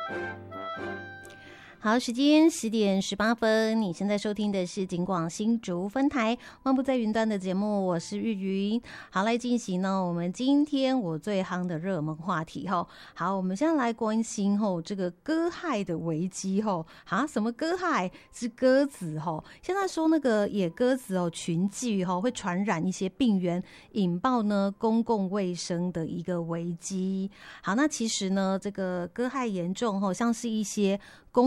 好，时间10:18，你现在收听的是警广新竹分台万不在云端的节目，我是玉云。好，来进行呢我们今天我最夯的热门话题哈。好，我们现在来关心这个鸽害的危机哈。什么鸽害？是鸽子哈。现在说那个野鸽子群聚会传染一些病原，引爆呢公共卫生的一个危机。好，那其实呢这个鸽害严重像是一些